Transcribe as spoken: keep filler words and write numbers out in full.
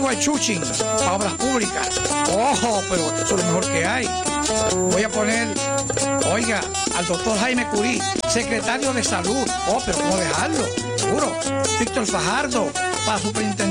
Pongo a Chuchin para obras públicas. Ojo, pero eso es lo mejor que hay. Voy a poner, oiga, al doctor Jaime Curí, secretario de Salud. Oh, pero ¿cómo dejarlo? Seguro. Víctor Fajardo para superintendente